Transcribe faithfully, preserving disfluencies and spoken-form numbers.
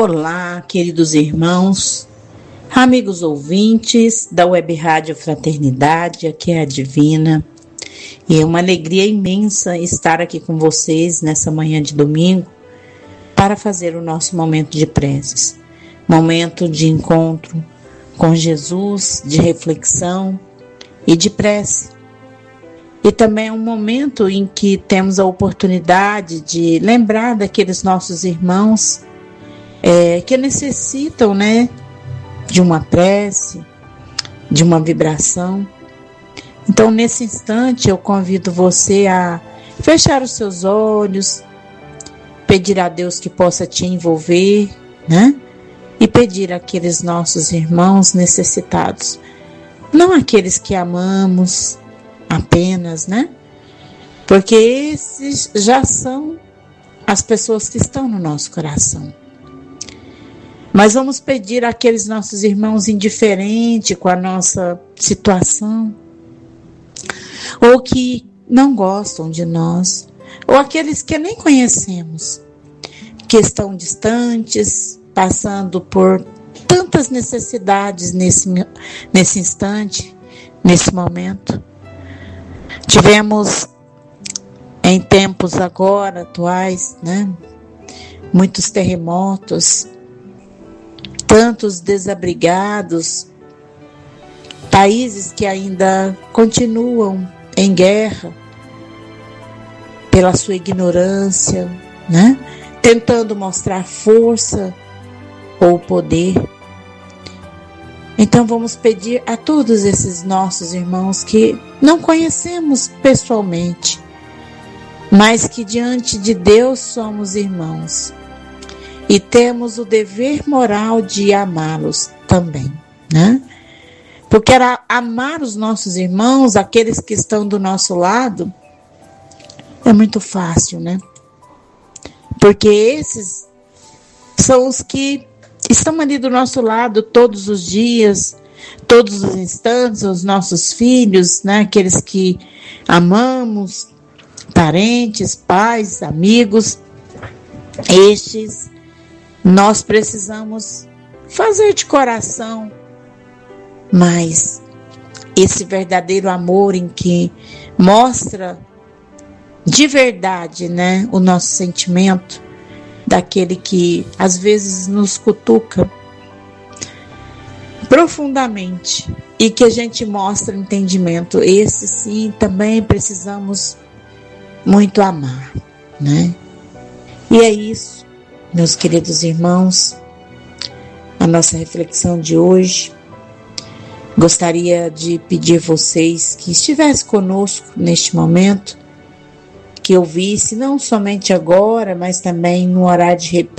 Olá, queridos irmãos, amigos ouvintes da Web Rádio Fraternidade, aqui é a Divina. E é uma alegria imensa estar aqui com vocês nessa manhã de domingo para fazer o nosso momento de preces. Momento de encontro com Jesus, de reflexão e de prece. E também é um momento em que temos a oportunidade de lembrar daqueles nossos irmãos é, que necessitam, né, de uma prece, de uma vibração. Então, nesse instante, eu convido você a fechar os seus olhos, pedir a Deus que possa te envolver, né? E pedir àqueles nossos irmãos necessitados, não aqueles que amamos apenas, né? Porque esses já são as pessoas que estão no nosso coração. Mas vamos pedir àqueles nossos irmãos indiferentes com a nossa situação, ou que não gostam de nós, ou aqueles que nem conhecemos, que estão distantes, passando por tantas necessidades nesse, nesse instante, nesse momento. Tivemos em tempos agora atuais, né, muitos terremotos, tantos desabrigados, países que ainda continuam em guerra pela sua ignorância, né? Tentando mostrar força ou poder. Então vamos pedir a todos esses nossos irmãos que não conhecemos pessoalmente, mas que diante de Deus somos irmãos e temos o dever moral de amá-los também, né? Porque era amar os nossos irmãos, aqueles que estão do nosso lado, é muito fácil, né? Porque esses são os que estão ali do nosso lado todos os dias, todos os instantes, os nossos filhos, né? Aqueles que amamos, parentes, pais, amigos. Estes nós precisamos fazer de coração, mas esse verdadeiro amor em que mostra de verdade, né, o nosso sentimento, daquele que às vezes nos cutuca profundamente e que a gente mostra entendimento, esse sim também precisamos muito amar, né? E é isso, meus queridos irmãos, a nossa reflexão de hoje. Gostaria de pedir a vocês que estivessem conosco neste momento, que ouvisse não somente agora, mas também no horário de reprise,